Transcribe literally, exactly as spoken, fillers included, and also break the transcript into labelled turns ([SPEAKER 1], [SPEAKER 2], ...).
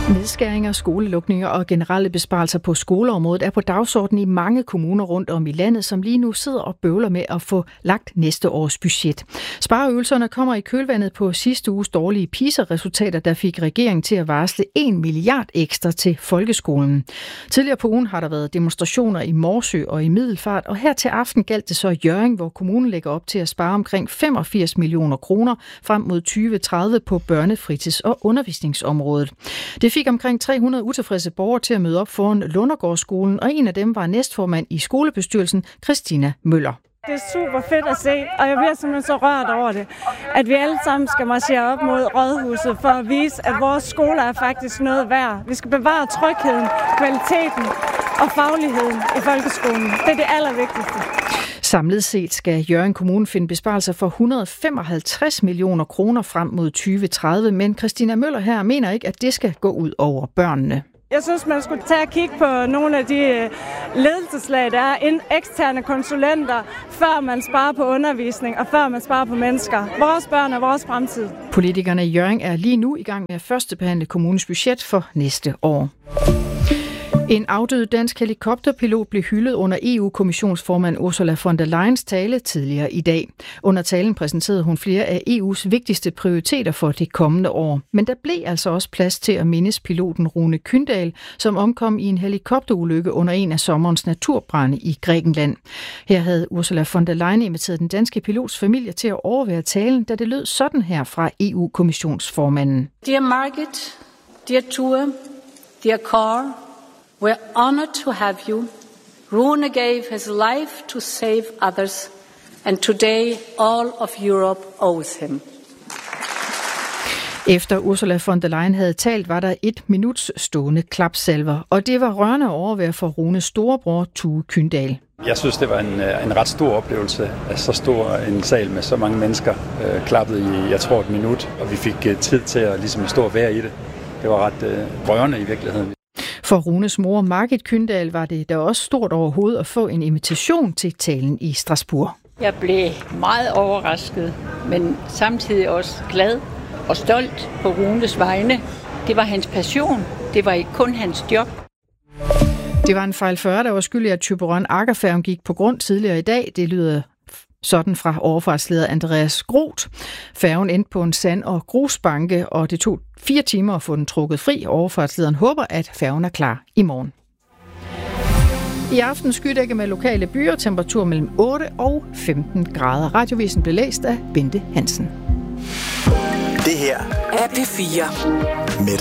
[SPEAKER 1] Nedskæringer, skolelukninger og generelle besparelser på skoleområdet er på dagsordenen i mange kommuner rundt om i landet, som lige nu sidder og bøvler med at få lagt næste års budget. Spareøvelserne kommer i kølvandet på sidste uges dårlige PISA-resultater, der fik regeringen til at varsle en milliard ekstra til folkeskolen. Tidligere på ugen har der været demonstrationer i Morsø og i Middelfart, og her til aften galt det så Hjørring, hvor kommunen lægger op til at spare omkring femogfirs millioner kroner frem mod tyve tredive på børne-, fritids- og undervisningsområdet. Det fik omkring tre hundrede utilfredse borgere til at møde op foran Lundergårdsskolen, og en af dem var næstformand i skolebestyrelsen, Christina Møller.
[SPEAKER 2] Det er super fedt at se, og jeg bliver simpelthen så rørt over det, at vi alle sammen skal marchere op mod Rådhuset for at vise, at vores skoler er faktisk noget værd. Vi skal bevare trygheden, kvaliteten og fagligheden i folkeskolen. Det er det allervigtigste.
[SPEAKER 1] Samlet set skal Hjørring Kommune finde besparelser for et hundrede og femoghalvtreds millioner kroner frem mod tyve tredive, men Christina Møller her mener ikke, at det skal gå ud over børnene.
[SPEAKER 2] Jeg synes, man skulle tage og kigge på nogle af de ledelseslag, der er eksterne konsulenter, før man sparer på undervisning og før man sparer på mennesker. Vores børn og vores fremtid.
[SPEAKER 1] Politikerne i Hjørring er lige nu i gang med at førstebehandle kommunens budget for næste år. En afdød dansk helikopterpilot blev hyldet under E U-kommissionsformand Ursula von der Leyens tale tidligere i dag. Under talen præsenterede hun flere af E U's vigtigste prioriteter for det kommende år. Men der blev altså også plads til at mindes piloten Rune Kyndal, som omkom i en helikopterulykke under en af sommerens naturbrande i Grækenland. Her havde Ursula von der Leyen inviteret den danske pilots familie til at overvære talen, da det lød sådan her fra E U-kommissionsformanden.
[SPEAKER 3] Dear Margit, dear Tua, dear Carl, we're honored to have you. Rune gave his life to save others, and today all of Europe owes him.
[SPEAKER 1] Efter Ursula von der Leyen havde talt, var der et minuts stående klapsalver, og det var rørende at overvære for Runes storebror Tue Kyndal.
[SPEAKER 4] Jeg synes, det var en, en ret stor oplevelse, at så stor en sal med så mange mennesker øh, klappede i, jeg tror, et minut, og vi fik øh, tid til at ligesom stå og være i det. Det var ret øh, rørende i virkeligheden.
[SPEAKER 1] For Runes mor, Margit Kyndal, var det da også stort overhovedet at få en invitation til talen i Strasbourg.
[SPEAKER 5] Jeg blev meget overrasket, men samtidig også glad og stolt på Runes vegne. Det var hans passion. Det var ikke kun hans job.
[SPEAKER 1] Det var en fejl fyrre, der var skyld i, at Thyborøn-Aggerfærgen gik på grund tidligere i dag. Det lyder sådan fra overfartsleder Andreas Groth. Færgen endte på en sand- og grusbanke, og det tog fire timer at få den trukket fri. Overfartslederen håber, at færgen er klar i morgen. I aften skydække med lokale byer, temperatur mellem otte og femten grader. Radiovisen blev læst af Bente Hansen.
[SPEAKER 6] Det her er P fire med